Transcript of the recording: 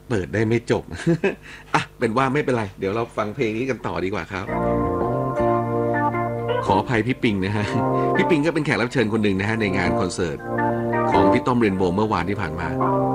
เปิดได้ไม่จบ อ่ะเป็นว่าไม่เป็นไรเดี๋ยวเราฟังเพลงนี้กันต่อดีกว่าครับขออภัยพี่ปิงนะฮะพี่ปิงก็เป็นแขกรับเชิญคนหนึ่งนะฮะในงานคอนเสิร์ตของพี่ต้อมเรนโบว์เมื่อวานที่ผ่านมา